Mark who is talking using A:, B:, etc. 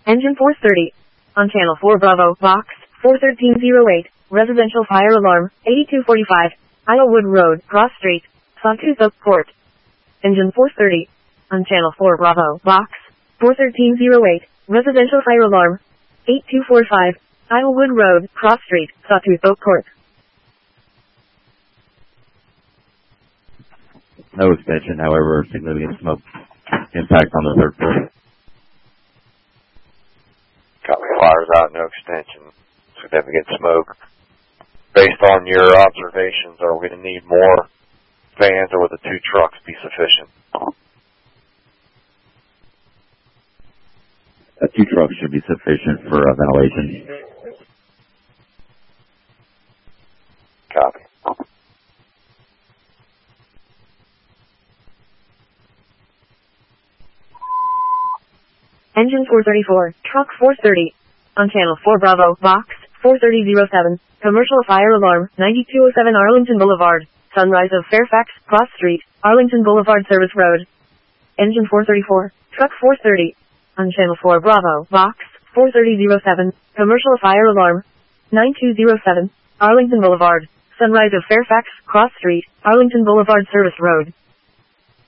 A: Engine 430. On Channel 4 Bravo, Box 41308, residential fire alarm, 8245, Islewood Road, Cross Street, Sawtooth Oak Court. Engine 430. On Channel 4 Bravo, Box 41308, residential fire alarm, 8245, Islewood Road, Cross Street, Sawtooth Oak Court.
B: No extension, however, significant smoke impact on the third floor.
C: Copy, fires out, no extension, significant smoke. Based on your observations, are we going to need more vans, or will the 2 trucks be sufficient?
B: 2 trucks should be sufficient for ventilation.
C: Copy.
A: Engine 434, Truck 430. On Channel 4 Bravo, Box 43007, commercial fire alarm, 9207 Arlington Boulevard, sunrise of Fairfax, Cross Street, Arlington Boulevard Service Road. Engine 434, Truck 430. On Channel 4 Bravo, Box 43007, commercial fire alarm, 9207, Arlington Boulevard, sunrise of Fairfax, Cross Street, Arlington Boulevard Service Road.